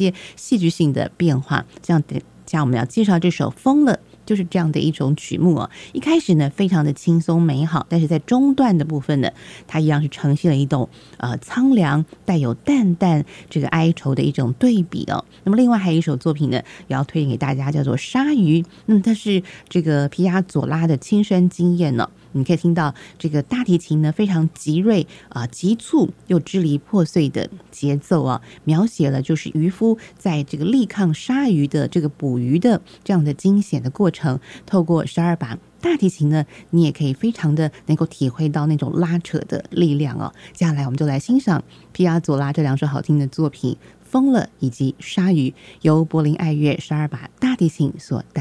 些戏剧性的变化。像我们要介绍这首《疯了》，就是这样的一种曲目哦。一开始呢非常的轻松美好，但是在中段的部分呢，它一样是呈现了一种苍凉带有淡淡这个哀愁的一种对比哦。那么另外还有一首作品呢，也要推荐给大家，叫做《鲨鱼》。那么它是这个皮亚佐拉的亲身经验呢。你可以听到这个大提琴呢非常急锐急促又支离破碎的节奏啊，描写了就是渔夫在这个力抗鲨鱼的这个捕鱼的这样的惊险的过程。透过12把大提琴呢，你也可以非常的能够体会到那种拉扯的力量哦。接下来我们就来欣赏皮亚佐拉这两首好听的作品《疯了》以及《鲨鱼》，由柏林爱乐12把大提琴所带来。